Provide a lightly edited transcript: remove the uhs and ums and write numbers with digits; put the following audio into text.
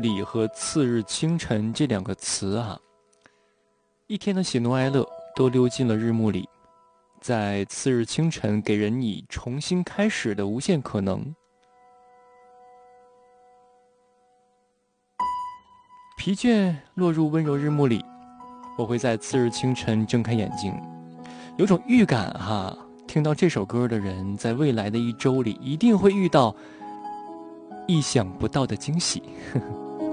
里和次日清晨这两个词啊，一天的喜怒哀乐都溜进了日暮里，在次日清晨给人以重新开始的无限可能。疲倦落入温柔日暮里，我会在次日清晨睁开眼睛，有种预感哈，听到这首歌的人在未来的一周里一定会遇到意想不到的惊喜。